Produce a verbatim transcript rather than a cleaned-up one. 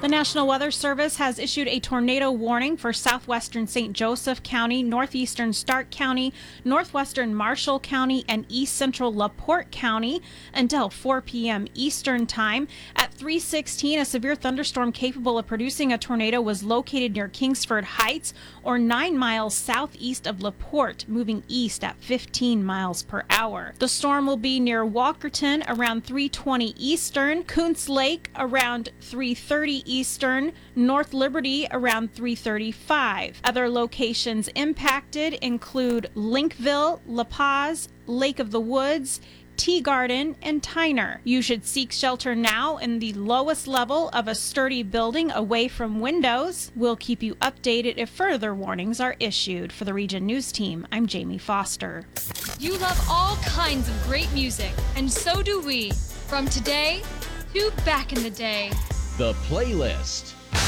The National Weather Service has issued a tornado warning for southwestern Saint Joseph County, northeastern Stark County, northwestern Marshall County, and east central LaPorte County until four p.m. Eastern Time. At three sixteen, a severe thunderstorm capable of producing a tornado was located near Kingsford Heights, or nine miles southeast of LaPorte, moving east at fifteen miles per hour. The storm will be near Walkerton around three twenty Eastern, Kuntz Lake around three thirty Eastern, North Liberty around three thirty-five. Other locations impacted include Linkville, La Paz, Lake of the Woods, Tea Garden, and Tyner. You should seek shelter now in the lowest level of a sturdy building away from windows. We'll keep you updated if further warnings are issued. For the Region News Team, I'm Jamie Foster. You love all kinds of great music, and so do we. From today to back in the day. The Playlist.